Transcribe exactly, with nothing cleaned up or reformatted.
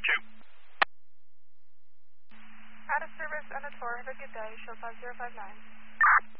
two. Out of service on the tour. Have a good day. Show five zero five nine.